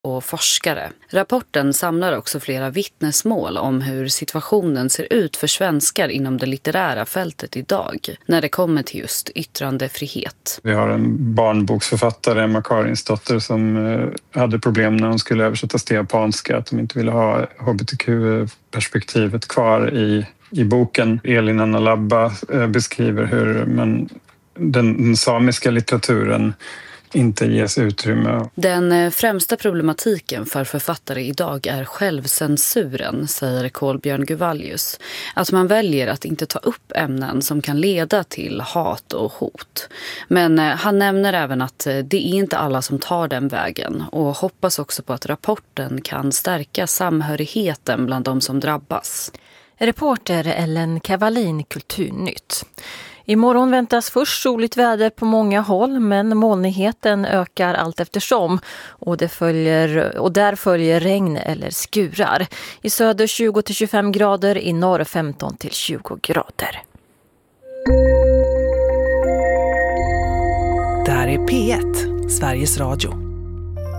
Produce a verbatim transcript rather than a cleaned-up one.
och forskare. Rapporten samlar också flera vittnesmål om hur situationen ser ut för svenskar inom det litterära fältet idag när det kommer till just yttrandefrihet. Vi har en barnboksförfattare, Emma Karinsdotter, som hade problem när hon skulle översättas till japanska, att de inte ville ha H B T Q-perspektivet kvar i, i boken. Elin Anna Labba beskriver hur man, den, den samiska litteraturen inte ges utrymme. Den främsta problematiken för författare idag är självcensuren, säger Kolbjörn Guvallius. Att man väljer att inte ta upp ämnen som kan leda till hat och hot. Men han nämner även att det är inte alla som tar den vägen och hoppas också på att rapporten kan stärka samhörigheten bland de som drabbas. Reporter Ellen Kavalin, Kulturnytt. Imorgon väntas först soligt väder på många håll, men molnigheten ökar allt eftersom och, det följer, och där följer regn eller skurar. I söder tjugo till tjugofem grader, i norr femton till tjugo grader. Det här är P ett, Sveriges Radio.